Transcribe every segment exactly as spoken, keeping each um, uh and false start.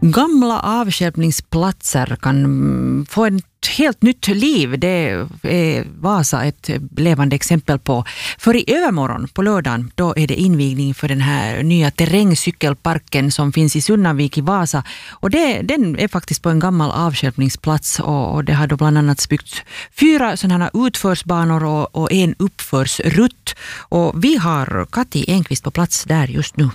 Gamla avstjälpningsplatser kan få ett helt nytt liv. Det är Vasa ett levande exempel på. För i övermorgon på lördagen, då är det invigning för den här nya terrängcykelparken som finns i Sunnavik i Vasa. Och det, den är faktiskt på en gammal avstjälpningsplats och, och det har då bland annat byggts fyra sådana utförsbanor och, och en uppförsrutt. Och vi har Kati Enqvist på plats där just nu.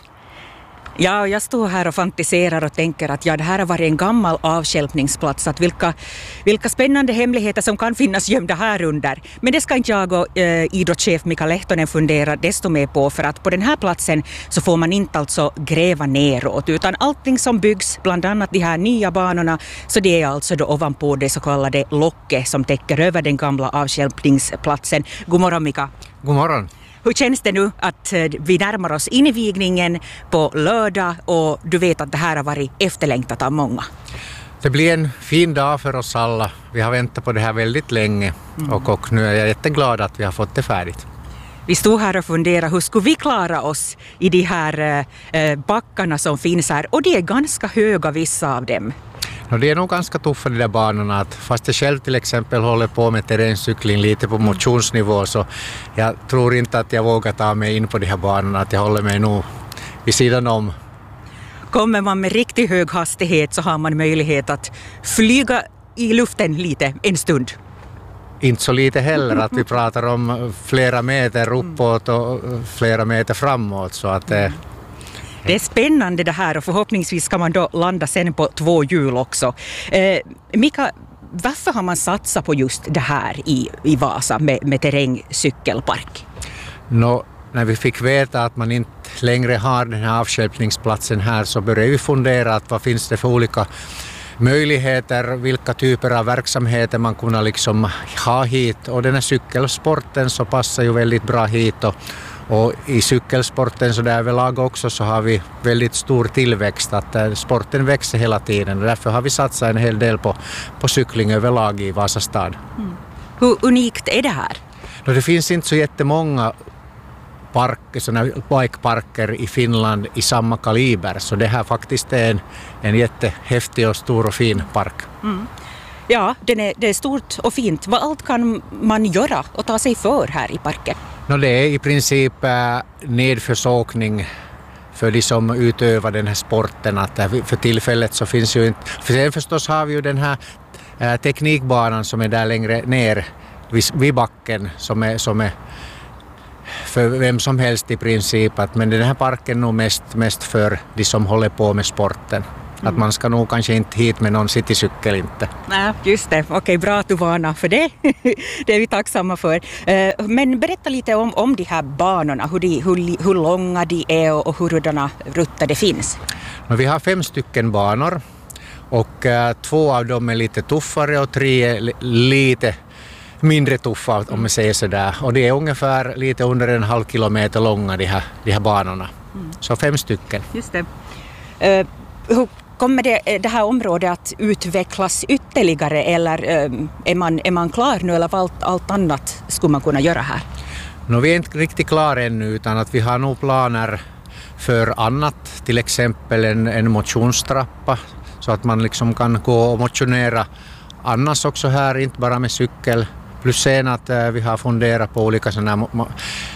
Ja, jag står här och fantiserar och tänker att ja, det här har varit en gammal avstjälpningsplats. Att vilka, vilka spännande hemligheter som kan finnas gömda här under. Men det ska inte jag och eh, idrottschef Mika Lehtonen fundera desto mer på. För att på den här platsen så får man inte alltså gräva neråt. Utan allting som byggs, bland annat de här nya banorna, så det är alltså då ovanpå det så kallade locket som täcker över den gamla avstjälpningsplatsen. God morgon Mika. God morgon. Hur känns det nu att vi närmar oss invigningen på lördag och du vet att det här har varit efterlängtat av många? Det blir en fin dag för oss alla. Vi har väntat på det här väldigt länge mm. och, och nu är jag jätteglad att vi har fått det färdigt. Vi stod här och funderade hur skulle vi klara oss i de här eh, backarna som finns här och det är ganska höga vissa av dem. No, det är nog ganska tuffa de där banorna. Att fast jag själv till exempel håller på med terrängcykling lite på motionsnivå så jag tror inte att jag vågar ta mig in på de här banorna. Att jag håller mig nog vid sidan om. Kommer man med riktigt hög hastighet så har man möjlighet att flyga i luften lite en stund. Inte så lite heller, att vi pratar om flera meter uppåt och flera meter framåt. Så att det Det är spännande det här och förhoppningsvis kan man då landa sen på två hjul också. Eh, Mika, varför har man satsat på just det här i, i Vasa med, med terrängcykelpark? No, när vi fick veta att man inte längre har den här avstjälpningsplatsen här så började vi fundera att vad finns det för olika möjligheter, vilka typer av verksamheter man kunde liksom ha hit. Och den här cykelsporten så passar ju väldigt bra hit och Och i cykelsporten så där överlag också så har vi väldigt stor tillväxt, att sporten växer hela tiden och därför har vi satsat en hel del på, på cykling överlag i Vasa stad. Mm. Hur unikt är det här? No, det finns inte så jättemånga parker, såna bikeparker i Finland i samma kaliber så det här faktiskt är en, en jättehäftig och stor och fin park. Mm. Ja, den är, det är stort och fint. Vad allt kan man göra och ta sig för här i parken? No, det är i princip äh, nedförsåkning för de som utövar den här sporten. Att, äh, för tillfället så finns ju inte... För sen förstås har vi ju den här äh, teknikbanan som är där längre ner vid, vid backen som är, som är för vem som helst i princip. Att, men den här parken är nog mest, mest för de som håller på med sporten. Mm. Att man ska nog kanske inte hit med någon citycykel inte. Nej, just det. Okej, bra att du varnar för det. Det är vi tacksamma för. Men berätta lite om, om de här banorna, hur, de, hur, hur långa de är och hurdana rutter det finns. Vi har fem stycken banor och uh, två av dem är lite tuffare och tre är lite mindre tuffa om man säger sådär. Och det är ungefär lite under en halv kilometer långa de här, de här banorna. Mm. Så fem stycken. Just det. Uh, hur kommer det, det här området att utvecklas ytterligare eller uh, är, man, är man klar nu eller allt, allt annat skulle man kunna göra här? No, vi är inte riktigt klara ännu utan att vi har nog planer för annat, till exempel en, en motionstrappa så att man liksom kan gå och motionera annars också här, inte bara med cykel. Plus sen att uh, vi har funderat på olika sådana mo-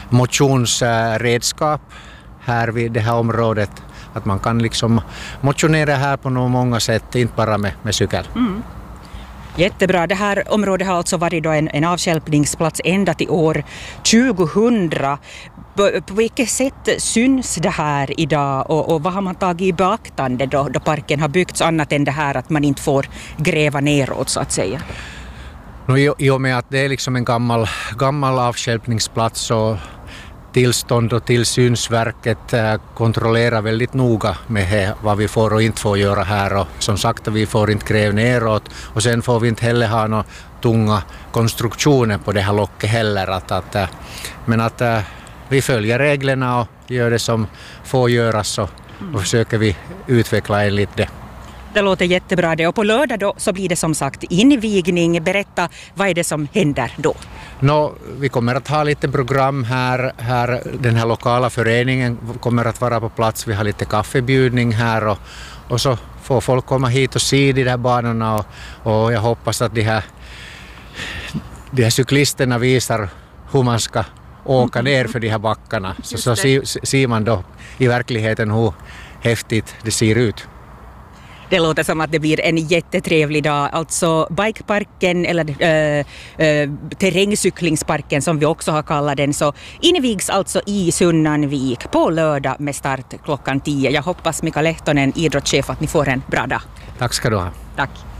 motionsredskap här vid det här området. Att man kan liksom motionera här på några många sätt, inte bara med, med cykel. Mm. Jättebra. Det här området har alltså varit då en, en avstjälpningsplats ända till år tjugohundra. På, på vilket sätt syns det här idag och, och vad har man tagit i beaktande då, då parken har byggts annat än det här att man inte får gräva neråt så att säga? No, i, I och med att det är liksom en gammal, gammal avstjälpningsplats så tillstånd och tillsynsverket kontrollerar väldigt noga med vad vi får och inte får göra här. Och som sagt, vi får inte gräva neråt och sen får vi inte heller ha några tunga konstruktioner på det här locket heller. Att, att, men att vi följer reglerna och gör det som får göras och, och försöker vi utveckla enligt det. Det låter jättebra det. Och på lördag då så blir det som sagt invigning. Berätta, vad är det som händer då? No, vi kommer att ha lite program här, här. Den här lokala föreningen kommer att vara på plats. Vi har lite kaffebjudning här och, och så får folk komma hit och se de där banorna och, och jag hoppas att de här, de här cyklisterna visar hur man ska åka ner för de här backarna. Så, så ser, ser man då i verkligheten hur häftigt det ser ut. Det låter som att det blir en jättetrevlig dag. Alltså bikeparken eller äh, äh, terrängcyklingsparken som vi också har kallat den, så invigs alltså i Sunnanvik på lördag med start klockan tio. Jag hoppas Mika Lehtonen, idrottschef, att ni får en bra dag. Tack ska du ha. Tack.